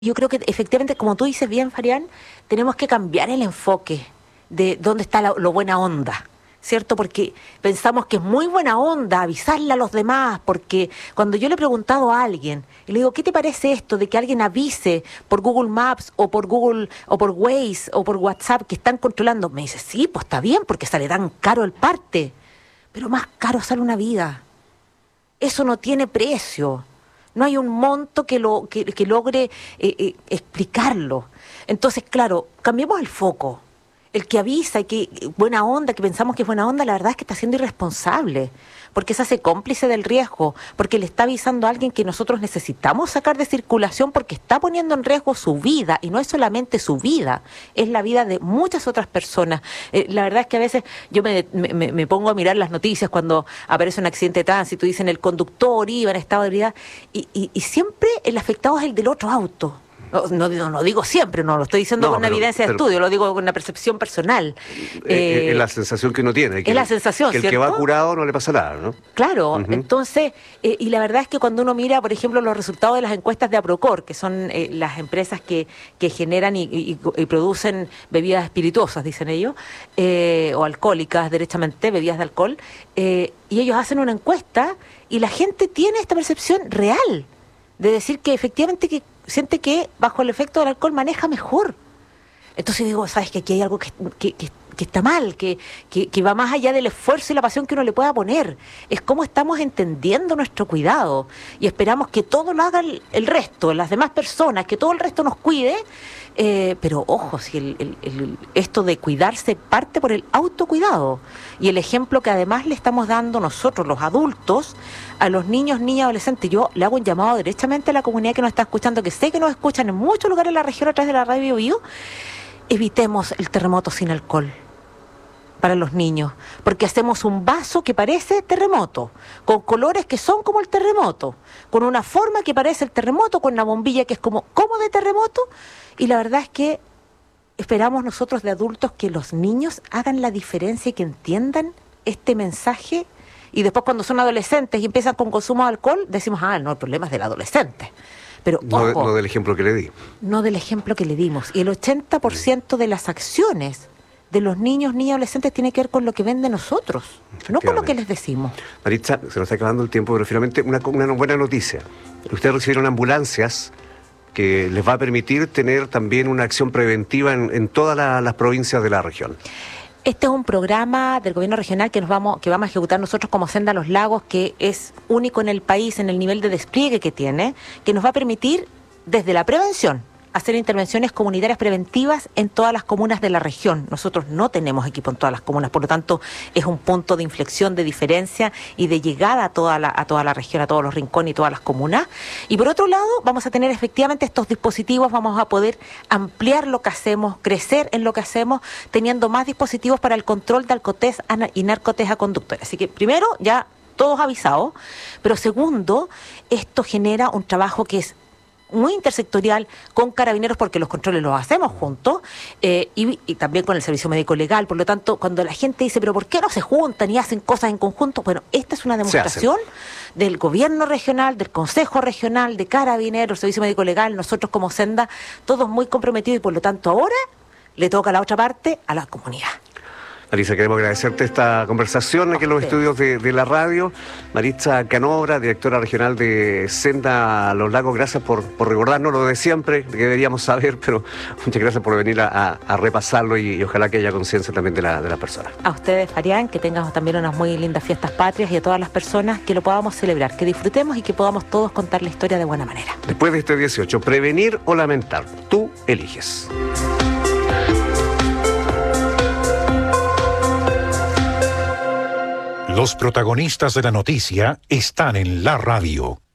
Yo creo que efectivamente, como tú dices bien, Farián, tenemos que cambiar el enfoque de dónde está lo buena onda, ¿cierto? Porque pensamos que es muy buena onda avisarle a los demás, porque cuando yo le he preguntado a alguien, y le digo, ¿qué te parece esto de que alguien avise por Google Maps o por Google o por Waze o por WhatsApp que están controlando? Me dice, sí, pues está bien, porque sale tan caro el parte, pero más caro sale una vida. Eso no tiene precio. No hay un monto que logre explicarlo. Entonces, claro, cambiemos el foco. El que avisa y que buena onda, que pensamos que es buena onda, la verdad es que está siendo irresponsable, porque se hace cómplice del riesgo, porque le está avisando a alguien que nosotros necesitamos sacar de circulación porque está poniendo en riesgo su vida, y no es solamente su vida, es la vida de muchas otras personas. La verdad es que a veces yo me pongo a mirar las noticias cuando aparece un accidente de tránsito, dicen el conductor iba en estado de ebriedad, y siempre el afectado es el del otro auto. No digo siempre, no lo estoy diciendo con una evidencia de estudio, lo digo con una percepción personal. Es la sensación que uno tiene. Es la sensación, que el ¿cierto? que va curado no le pasa nada, ¿no? Claro, entonces, y la verdad es que cuando uno mira, por ejemplo, los resultados de las encuestas de Aprocor, que son las empresas que generan y producen bebidas espirituosas, dicen ellos, o alcohólicas, derechamente, bebidas de alcohol, y ellos hacen una encuesta y la gente tiene esta percepción real de decir que efectivamente que siente que bajo el efecto del alcohol maneja mejor. Entonces digo, sabes que aquí hay algo que está mal, que va más allá del esfuerzo y la pasión que uno le pueda poner. Es cómo estamos entendiendo nuestro cuidado y esperamos que todo lo haga el resto, las demás personas, que todo el resto nos cuide. Pero ojo, si esto de cuidarse parte por el autocuidado y el ejemplo que además le estamos dando nosotros, los adultos, a los niños, niñas, adolescentes. Yo le hago un llamado derechamente a la comunidad que nos está escuchando, que sé que nos escuchan en muchos lugares de la región a través de la radio Bio. Evitemos el terremoto sin alcohol para los niños, porque hacemos un vaso que parece terremoto, con colores que son como el terremoto, con una forma que parece el terremoto, con una bombilla que es como de terremoto, y la verdad es que esperamos nosotros de adultos que los niños hagan la diferencia y que entiendan este mensaje, y después cuando son adolescentes y empiezan con consumo de alcohol, decimos, no, el problema es del adolescente. Pero, ojo, no del ejemplo que le di. No del ejemplo que le dimos. Y el 80% de las acciones de los niños, niñas, adolescentes tiene que ver con lo que ven de nosotros, no con lo que les decimos. Maritza, se nos está acabando el tiempo, pero finalmente una buena noticia. Ustedes recibieron ambulancias que les va a permitir tener también una acción preventiva en todas las provincias de la región. Este es un programa del gobierno regional que vamos a ejecutar nosotros como Senda Los Lagos, que es único en el país en el nivel de despliegue que tiene, que nos va a permitir desde la prevención hacer intervenciones comunitarias preventivas en todas las comunas de la región. Nosotros no tenemos equipo en todas las comunas, por lo tanto es un punto de inflexión, de diferencia y de llegada a toda la región, a todos los rincones y todas las comunas. Y por otro lado, vamos a tener efectivamente estos dispositivos, vamos a poder ampliar lo que hacemos, crecer en lo que hacemos, teniendo más dispositivos para el control de alcotés y narcotés a conductores. Así que primero, ya todos avisados, pero segundo, esto genera un trabajo que es muy intersectorial con Carabineros, porque los controles los hacemos juntos, y también con el Servicio Médico Legal. Por lo tanto, cuando la gente dice, pero ¿por qué no se juntan y hacen cosas en conjunto? Bueno, esta es una demostración del gobierno regional, del Consejo Regional, de Carabineros, Servicio Médico Legal, nosotros como Senda, todos muy comprometidos, y por lo tanto ahora le toca a la otra parte, a la comunidad. Maritza, queremos agradecerte esta conversación aquí en los estudios de la radio. Maritza Canobra, directora regional de Senda Los Lagos, gracias por recordarnos lo de siempre, que deberíamos saber, pero muchas gracias por venir a repasarlo y ojalá que haya conciencia también de las personas. A ustedes, Farián, que tengamos también unas muy lindas fiestas patrias, y a todas las personas que lo podamos celebrar, que disfrutemos y que podamos todos contar la historia de buena manera. Después de este 18, prevenir o lamentar, tú eliges. Los protagonistas de la noticia están en la radio.